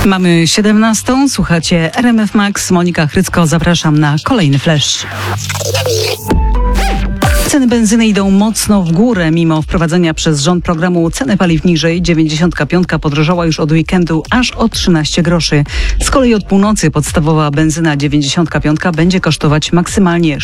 Mamy 17. Słuchacie RMF Max. Monika Chrycko. Zapraszam na kolejny flash. Ceny benzyny idą mocno w górę. Mimo wprowadzenia przez rząd programu ceny paliw niżej, 95 podrożała już od weekendu aż o 13 groszy. Z kolei od północy podstawowa benzyna 95 będzie kosztować maksymalnie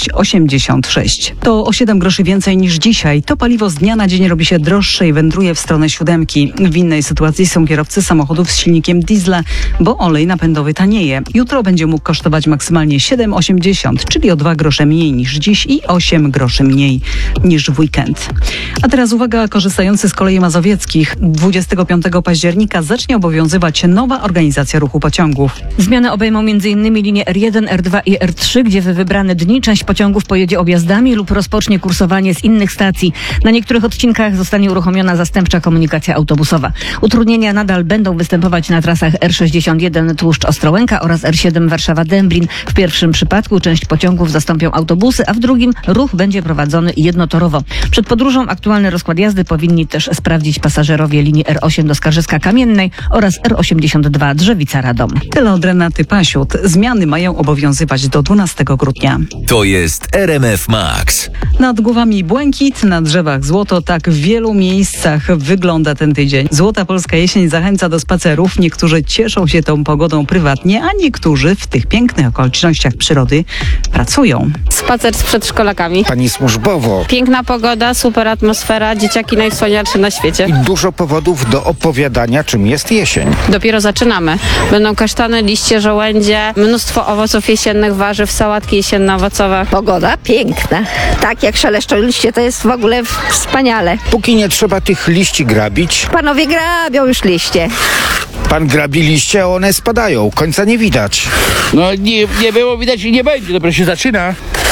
6,86. To o 7 groszy więcej niż dzisiaj. To paliwo z dnia na dzień robi się droższe i wędruje w stronę siódemki. W innej sytuacji są kierowcy samochodów z silnikiem diesla, bo olej napędowy tanieje. Jutro będzie mógł kosztować maksymalnie 7,80, czyli o 2 grosze mniej niż dziś i 8 groszy mniej niż w weekend. A teraz uwaga, korzystający z kolei mazowieckich. 25 października zacznie obowiązywać nowa organizacja ruchu pociągów. Zmiany obejmą m.in. linie R1, R2 i R3, gdzie w wybrane dni część pociągów pojedzie objazdami lub rozpocznie kursowanie z innych stacji. Na niektórych odcinkach zostanie uruchomiona zastępcza komunikacja autobusowa. Utrudnienia nadal będą występować na trasach R61 Tłuszcz Ostrołęka oraz R7 Warszawa-Dęblin. W pierwszym przypadku część pociągów zastąpią autobusy, a w drugim ruch będzie prowadzony jednotorowo. Przed podróżą aktualny rozkład jazdy powinni też sprawdzić pasażerowie linii R8 do Skarżyska-Kamiennej oraz R82 Drzewica-Radom. Tyle od Renaty Pasiut. Zmiany mają obowiązywać do 12 grudnia. To jest RMF Max. Nad głowami błękit, na drzewach złoto. Tak w wielu miejscach wygląda ten tydzień. Złota polska jesień zachęca do spacerów. Niektórzy cieszą się tą pogodą prywatnie, a niektórzy w tych pięknych okolicznościach przyrody pracują. Spacer z przedszkolakami. Pani służbowo. Piękna pogoda, super atmosfera, dzieciaki najwspanialsze na świecie. I dużo powodów do opowiadania, czym jest jesień. Dopiero zaczynamy. Będą kasztany, liście, żołędzie, mnóstwo owoców jesiennych, warzyw, sałatki jesienno-owocowe. Pogoda piękna. Tak jak szeleszczą liście, to jest w ogóle wspaniale. Póki nie trzeba tych liści grabić. Panowie grabią już liście. Pan grabi liście, a one spadają. Końca nie widać. No nie było widać i nie będzie. Dopiero się zaczyna.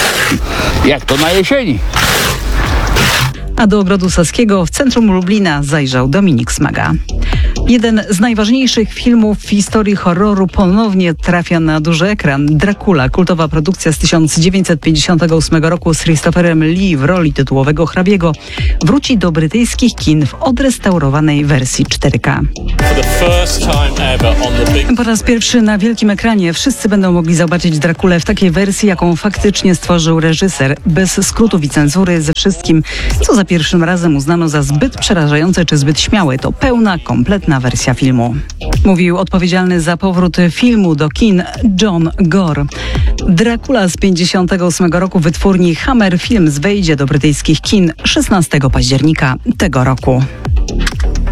Jak to na jesieni. A do Ogrodu Saskiego w centrum Lublina zajrzał Dominik Smaga. Jeden z najważniejszych filmów w historii horroru ponownie trafia na duży ekran. Dracula, kultowa produkcja z 1958 roku z Christopherem Lee w roli tytułowego hrabiego, wróci do brytyjskich kin w odrestaurowanej wersji 4K. Po raz pierwszy na wielkim ekranie wszyscy będą mogli zobaczyć Draculę w takiej wersji, jaką faktycznie stworzył reżyser, bez skrótów i cenzury, ze wszystkim, co za pierwszym razem uznano za zbyt przerażające czy zbyt śmiałe. To pełna, kompletna wersja filmu. Mówił odpowiedzialny za powrót filmu do kin John Gore. Dracula z 1958 roku wytwórni Hammer Films wejdzie do brytyjskich kin 16 października tego roku.